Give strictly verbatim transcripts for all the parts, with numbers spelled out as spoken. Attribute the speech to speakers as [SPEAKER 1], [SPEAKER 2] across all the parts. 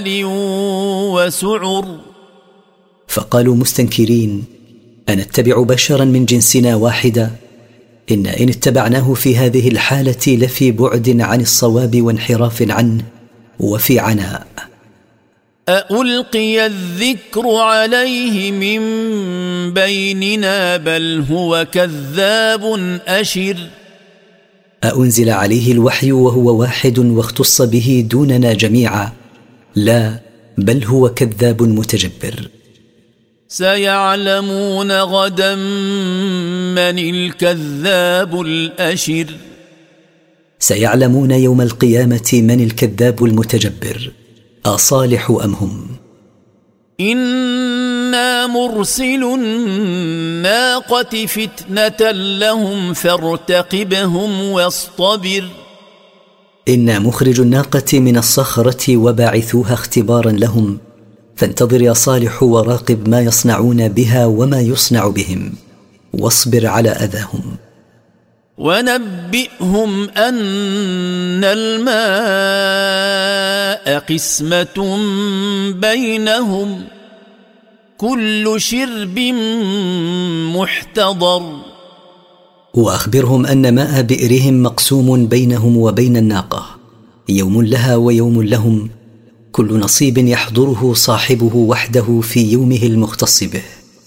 [SPEAKER 1] وسعر.
[SPEAKER 2] فقالوا مستنكرين: أنتبع بشرا من جنسنا واحدا؟ إن إن اتبعناه في هذه الحالة لفي بعد عن الصواب وانحراف عنه وفي عناء.
[SPEAKER 1] أألقي الذكر عليه من بيننا بل هو كذاب أشر.
[SPEAKER 2] أأنزل عليه الوحي وهو واحد واختص به دوننا جميعا؟ لا، بل هو كذاب متجبر.
[SPEAKER 1] سيعلمون غدا من الكذاب الأشر.
[SPEAKER 2] سيعلمون يوم القيامة من الكذاب المتجبر، أصالح أم هم.
[SPEAKER 1] إنا مرسل الناقة فتنة لهم فارتقبهم واصطبر.
[SPEAKER 2] إنا مخرج الناقة من الصخرة وباعثوها اختبارا لهم، فانتظر يا صالح وراقب ما يصنعون بها وما يصنع بهم، واصبر على أذاهم.
[SPEAKER 1] ونبئهم أن الماء قسمة بينهم كل شرب محتضر.
[SPEAKER 2] وأخبرهم أن ماء بئرهم مقسوم بينهم وبين الناقة، يوم لها ويوم لهم، كل نصيب يحضره صاحبه وحده في يومه المختص به.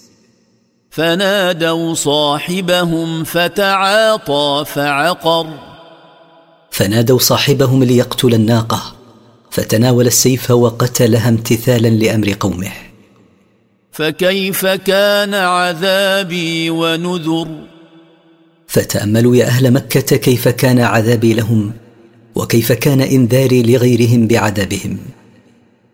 [SPEAKER 1] فنادوا صاحبهم فتعاطى فعقر.
[SPEAKER 2] فنادوا صاحبهم ليقتل الناقة، فتناول السيف وقتلها امتثالا لأمر قومه.
[SPEAKER 1] فكيف كان عذابي ونذر.
[SPEAKER 2] فتأملوا يا أهل مكة كيف كان عذابي لهم، وكيف كان إنذاري لغيرهم بعذابهم.